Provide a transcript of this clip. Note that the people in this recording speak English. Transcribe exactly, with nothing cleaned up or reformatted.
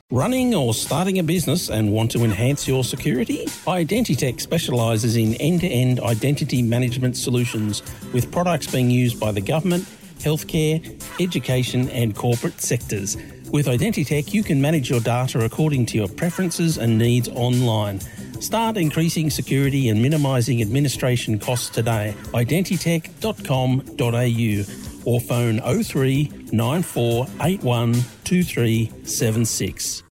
Running or starting a business and want to enhance your security? Identitech specialises in end-to-end identity management solutions with products being used by the government, healthcare, education and corporate sectors. With Identitech, you can manage your data according to your preferences and needs online. Start increasing security and minimising administration costs today. identitech dot com dot a u or phone oh three nine four eight one two three seven six.